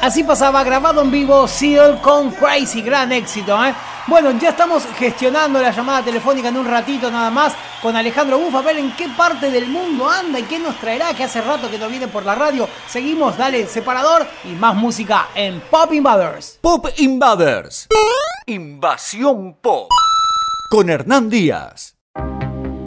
Así pasaba grabado en vivo Seal con Crazy, gran éxito, ¿eh? Bueno, ya estamos gestionando la llamada telefónica en un ratito nada más con Alejandro Buff, a ver en qué parte del mundo anda y qué nos traerá, que hace rato que no viene por la radio. Seguimos, dale, separador y más música en Pop Invaders. Pop Invaders. Invasión Pop. Con Hernán Díaz.